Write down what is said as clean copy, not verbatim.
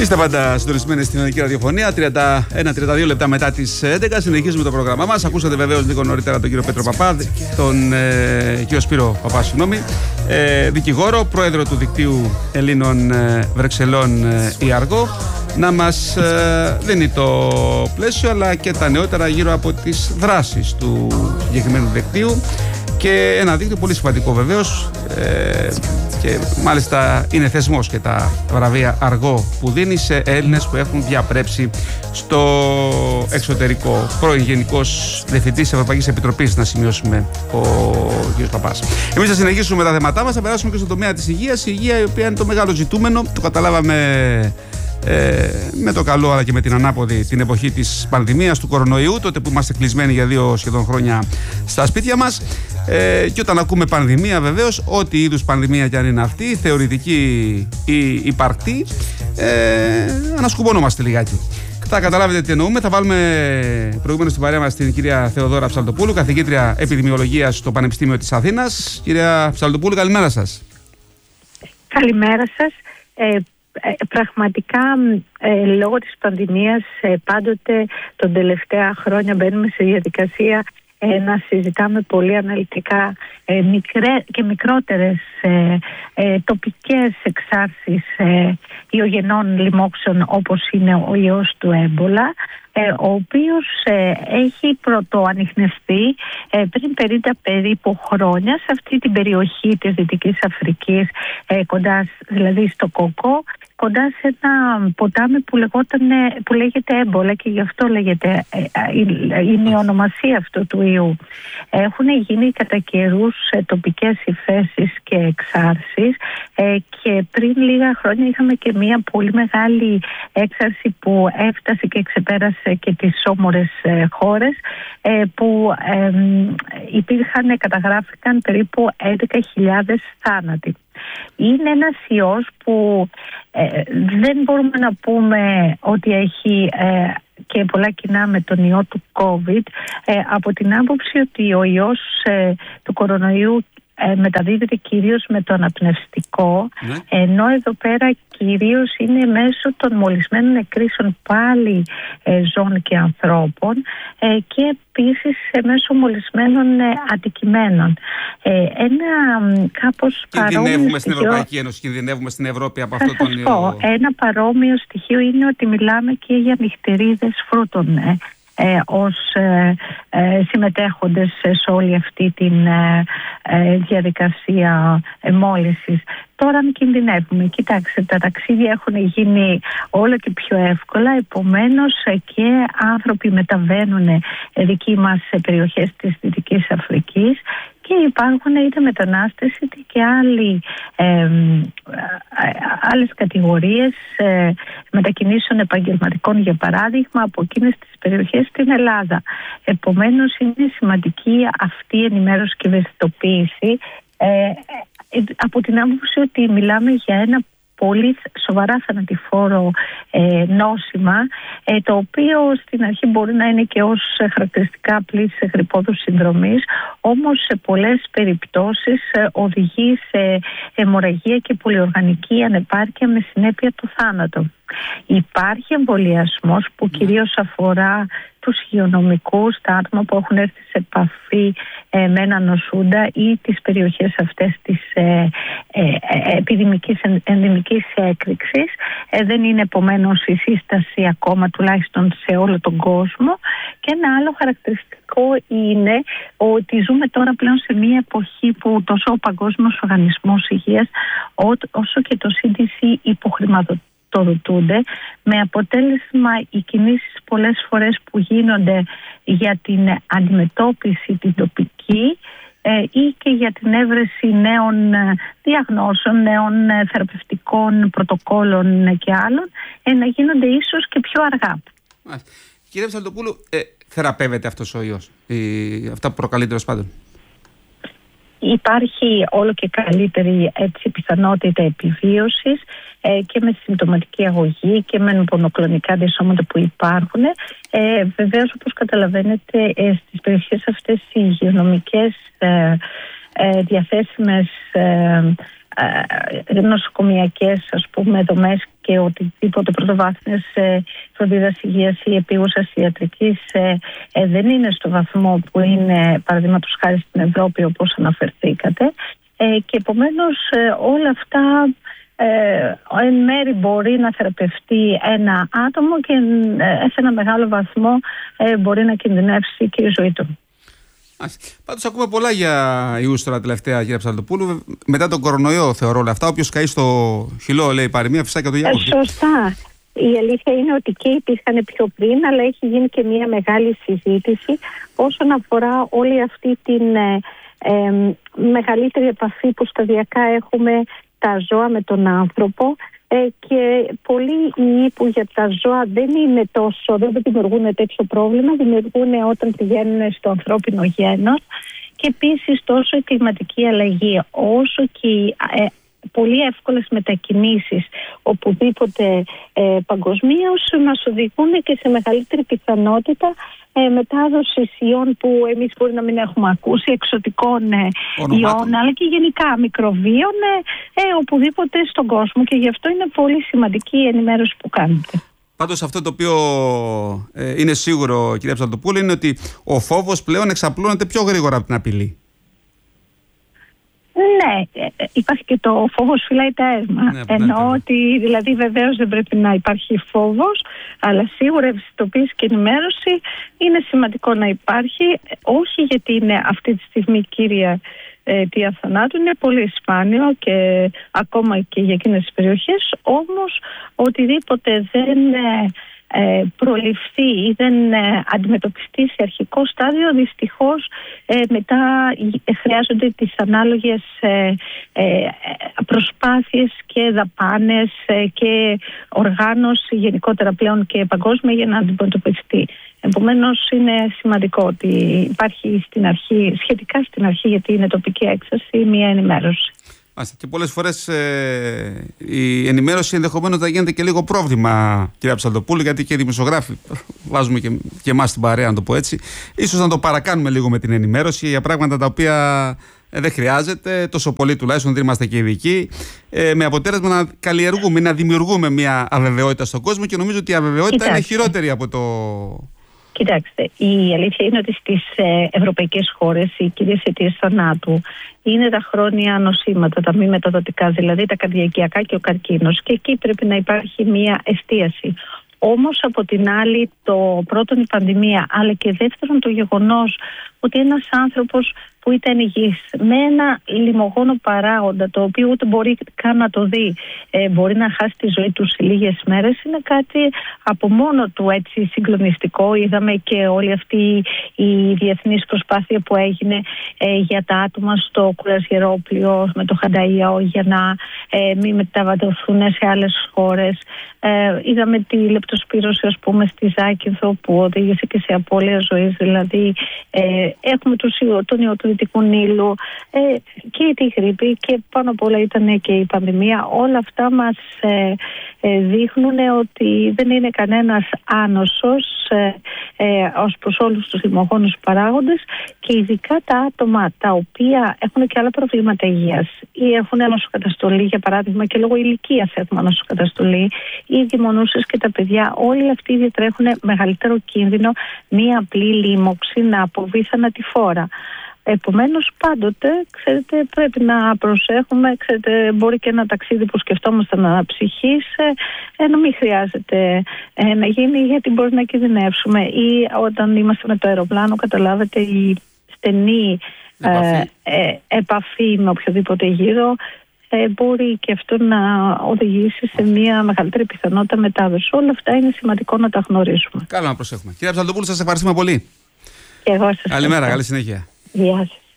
Είστε πάντα συντονισμένοι στην ελληνική ραδιοφωνία. 31-32 λεπτά μετά τις 11. Συνεχίζουμε το πρόγραμμά μας. Ακούσατε βεβαίως λίγο νωρίτερα τον κύριο Πέτρο Παπά, τον κύριο Σπύρο Παπά, δικηγόρο, πρόεδρο του Δικτύου Ελλήνων Βρεξελών η Αργό, να μας δίνει το πλαίσιο αλλά και τα νεότερα γύρω από τις δράσεις του συγκεκριμένου δικτύου. Και ένα δίκτυο πολύ σημαντικό βεβαίως, και μάλιστα είναι θεσμός και τα βραβεία Αργό που δίνει σε Έλληνες που έχουν διαπρέψει στο εξωτερικό. Πρώην Γενικός Διευθυντής της Ευρωπαϊκής Επιτροπής, να σημειώσουμε, ο κ. Παπάς. Εμείς θα συνεχίσουμε τα θέματά μας, θα περάσουμε και στον τομέα της υγείας. Η υγεία, η οποία είναι το μεγάλο ζητούμενο, το καταλάβαμε με το καλό αλλά και με την ανάποδη την εποχή της πανδημίας του κορονοϊού, τότε που είμαστε κλεισμένοι για 2 σχεδόν χρόνια στα σπίτια μας, και όταν ακούμε πανδημία, βεβαίως ό,τι είδους πανδημία κι αν είναι αυτή, θεωρητική ή υπαρκτή, ανασκουμπωνόμαστε λιγάκι. Θα καταλάβετε τι εννοούμε. Θα βάλουμε προηγουμένως στην παρέα μας την κυρία Θεοδόρα Ψαλτοπούλου, καθηγήτρια επιδημιολογίας στο Πανεπιστήμιο της Αθήνας. Κυρία Ψαλτοπούλου, καλημέρα σας. Καλημέρα σας. Πραγματικά λόγω της πανδημίας πάντοτε τον τελευταία χρόνια μπαίνουμε σε διαδικασία να συζητάμε πολύ αναλυτικά και μικρότερες τοπικές εξάρσεις ιογενών λοιμόξεων, όπως είναι ο ιός του έμπολα, ο οποίος έχει πρωτοανιχνευτεί πριν 50 περίπου χρόνια σε αυτή την περιοχή της Δυτικής Αφρικής, κοντά δηλαδή στο Κονγκό, κοντά σε ένα ποτάμι που λέγεται έμπολα, και γι' αυτό είναι η ονομασία αυτού του ιού. Έχουν γίνει κατά καιρούς τοπικές υφέσεις και εξάρσεις, και πριν λίγα χρόνια είχαμε και μια πολύ μεγάλη έξαρση που έφτασε και ξεπέρασε και τις όμορες χώρες, που καταγράφηκαν περίπου 11.000 θάνατοι. Είναι ένας ιός που δεν μπορούμε να πούμε ότι έχει και πολλά κοινά με τον ιό του COVID, από την άποψη ότι ο ιός του κορονοϊού μεταδίδεται κυρίως με το αναπνευστικό, ενώ εδώ πέρα κυρίως είναι μέσω των μολυσμένων εκκρίσεων πάλι ζώων και ανθρώπων, και επίσης μέσω μολυσμένων αντικειμένων. Ένα κάπως παρόμοιο κινδυνεύουμε στην Ευρωπαϊκή Ένωση, κινδυνεύουμε στην Ευρώπη από αυτό τον ιό. Ένα παρόμοιο στοιχείο είναι ότι μιλάμε και για νυχτερίδες φρούτων ως συμμετέχοντες σε όλη αυτή τη διαδικασία μόλυσης. Τώρα αν κινδυνεύουμε, κοιτάξτε, τα ταξίδια έχουν γίνει όλο και πιο εύκολα, επομένως και άνθρωποι μεταβαίνουν δικοί μας σε περιοχές της Δυτικής Αφρικής, και υπάρχουν είτε μετανάστες είτε και άλλες κατηγορίες μετακινήσεων επαγγελματικών, για παράδειγμα, από εκείνες τις περιοχές στην Ελλάδα. Επομένως είναι σημαντική αυτή η ενημέρωση και ευαισθητοποίηση, από την άποψη ότι μιλάμε για ένα πολύ σοβαρά θανατηφόρο νόσημα, το οποίο στην αρχή μπορεί να είναι και ως χαρακτηριστικά απλής γρυππόδους συνδρομής, όμως σε πολλές περιπτώσεις οδηγεί σε αιμορραγία και πολυοργανική ανεπάρκεια με συνέπεια το θάνατο. Υπάρχει εμβολιασμός που κυρίως αφορά τους υγειονομικούς, τα άτομα που έχουν έρθει σε επαφή με έναν νοσούντα ή τις περιοχές αυτές της ενδημικής έκρηξης. Δεν είναι επομένως η σύσταση ακόμα, τουλάχιστον σε όλο τον κόσμο. Και ένα άλλο χαρακτηριστικό είναι ότι ζούμε τώρα πλέον σε μια εποχή που τόσο ο Παγκόσμιος Οργανισμός Υγείας όσο και το CDC υποχρηματοδοτούνται, με αποτέλεσμα οι κινήσεις πολλές φορές που γίνονται για την αντιμετώπιση την τοπική ή και για την έβρεση νέων διαγνώσεων, νέων θεραπευτικών πρωτοκόλων και άλλων, να γίνονται ίσως και πιο αργά. Κύριε Ψαλτοπούλου, θεραπεύεται αυτός ο ιός, αυτά που προκαλεί τέλος πάντων? Υπάρχει όλο και καλύτερη πιθανότητα επιβίωσης και με συμπτωματική αγωγή και με μονοκλονικά αντισώματα που υπάρχουν. Βεβαίως, όπως καταλαβαίνετε, στις περιοχές αυτές οι υγειονομικές διαθέσιμες νοσοκομιακές, ας πούμε, δομές και οτιδήποτε πρωτοβάθμιας φροντίδας υγείας ή επίγουσας ιατρικής δεν είναι στο βαθμό που είναι, παραδείγματος χάρη, στην Ευρώπη, όπως αναφερθήκατε, και επομένως όλα αυτά εν μέρη μπορεί να θεραπευτεί ένα άτομο και σε ένα μεγάλο βαθμό μπορεί να κινδυνεύσει και η ζωή του. Πάντως ακούμε πολλά για ιούς τώρα τελευταία, κύριε Ψαλτοπούλου. Μετά τον κορονοϊό, θεωρώ όλα αυτά. Όποιος καεί στο χυλό, λέει παροιμία, φυσικά και το γιαούρτι. Σωστά. Η αλήθεια είναι ότι και υπήρχαν πιο πριν, αλλά έχει γίνει και μια μεγάλη συζήτηση όσον αφορά όλη αυτή την μεγαλύτερη επαφή που σταδιακά έχουμε τα ζώα με τον άνθρωπο, και πολλοί ιοί που για τα ζώα δεν δημιουργούν τέτοιο πρόβλημα, δημιουργούν όταν πηγαίνουν στο ανθρώπινο γένος. Και επίσης τόσο η κλιματική αλλαγή όσο και οι πολύ εύκολες μετακινήσεις οπουδήποτε παγκοσμίως μας οδηγούν και σε μεγαλύτερη πιθανότητα μετάδοση ιών που εμείς μπορεί να μην έχουμε ακούσει, εξωτικών ιών, αλλά και γενικά μικροβίων οπουδήποτε στον κόσμο, και γι' αυτό είναι πολύ σημαντική η ενημέρωση που κάνετε. Πάντως αυτό το οποίο είναι σίγουρο, κυρία Ψαλτοπούλου, είναι ότι ο φόβος πλέον εξαπλώνεται πιο γρήγορα από την απειλή. Ναι, υπάρχει και το φόβος φυλάει τα αίμα. Εννοώ ότι δηλαδή βεβαίως δεν πρέπει να υπάρχει φόβος, αλλά σίγουρα ευαισθητοποίηση και ενημέρωση είναι σημαντικό να υπάρχει, όχι γιατί είναι αυτή τη στιγμή κύρια αιτία θανάτου, είναι πολύ σπάνιο και ακόμα και για εκείνες τις περιοχές, όμως οτιδήποτε δεν προληφθεί ή δεν αντιμετωπιστεί σε αρχικό στάδιο, δυστυχώς μετά χρειάζονται τις ανάλογες προσπάθειες και δαπάνες και οργάνωση γενικότερα πλέον και παγκόσμια για να αντιμετωπιστεί. Επομένως είναι σημαντικό ότι υπάρχει σχετικά στην αρχή, γιατί είναι τοπική έκσταση, μια ενημέρωση. Και πολλές φορές η ενημέρωση ενδεχομένως θα γίνεται και λίγο πρόβλημα, κυρία Ψαλτοπούλου, γιατί και οι δημοσιογράφοι βάζουμε και εμάς στην παρέα, να το πω έτσι. Ίσως να το παρακάνουμε λίγο με την ενημέρωση για πράγματα τα οποία δεν χρειάζεται, τόσο πολύ τουλάχιστον, δεν είμαστε και ειδικοί, με αποτέλεσμα να καλλιεργούμε, να δημιουργούμε μια αβεβαιότητα στον κόσμο, και νομίζω ότι η αβεβαιότητα είναι χειρότερη από το... Κοιτάξτε, η αλήθεια είναι ότι στις ευρωπαϊκές χώρες οι κυρίες αιτίες θανάτου είναι τα χρόνια νοσήματα, τα μη μεταδοτικά, δηλαδή τα καρδιακιακά και ο καρκίνος, και εκεί πρέπει να υπάρχει μια εστίαση. Όμως από την άλλη, το πρώτον η πανδημία, αλλά και δεύτερον το γεγονός ότι ένας άνθρωπος που ήταν υγιής με ένα λιμογόνο παράγοντα, το οποίο ούτε μπορεί καν να το δει, μπορεί να χάσει τη ζωή του σε λίγες μέρες, είναι κάτι από μόνο του έτσι συγκλονιστικό. Είδαμε και όλη αυτή η διεθνής προσπάθεια που έγινε για τα άτομα στο Κουρασγερόπλιο με το Χανταϊό για να μην μεταβατωθούν σε άλλες χώρες. Είδαμε τη λεπτοσπύρωση, ας πούμε, στη Ζάκυνθο, που οδήγησε και σε απώλεια ζωής. Δηλαδή έχουμε τον ιό του Δυτικού Νείλου και τη γρίπη, και πάνω απ' όλα ήταν και η πανδημία. Όλα αυτά μας δείχνουν ότι δεν είναι κανένας άνοσος ως προς όλους τους λιμογόνους παράγοντες, και ειδικά τα άτομα τα οποία έχουν και άλλα προβλήματα υγείας ή έχουν ανοσοκαταστολή, για παράδειγμα, και λόγω ηλικίας έχουν ανοσοκαταστολή, ή οι δημονούσες και τα παιδιά, όλοι αυτοί διατρέχουν μεγαλύτερο κίνδυνο μία απλή λίμωξη να αποβεί θανατηφόρα. Επομένως πάντοτε, ξέρετε, πρέπει να προσέχουμε. Ξέρετε, μπορεί και ένα ταξίδι που σκεφτόμασταν αναψυχής να μην χρειάζεται να γίνει, γιατί μπορεί να κινδυνεύσουμε, ή όταν είμαστε με το αεροπλάνο, καταλάβετε, η στενή επαφή με οποιοδήποτε γύρο μπορεί και αυτό να οδηγήσει σε μια μεγαλύτερη πιθανότητα μετάδοση. Όλα αυτά είναι σημαντικό να τα γνωρίσουμε. Καλά να προσέχουμε. Κυρία Ψαλτοπούλου, σας ευχαριστούμε πολύ. Και εγώ σας καλημέρα, καλή συνέχεια. Γεια σας.